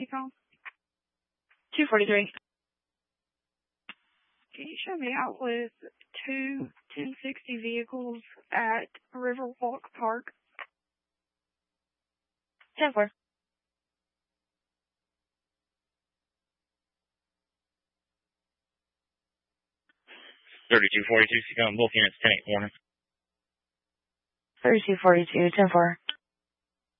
TCOM. 243. Can you show me out with two 1060 vehicles at Riverwalk Park? 10-4. 3242, TCOM, both units, 10-8 warning. 3242, 10-4.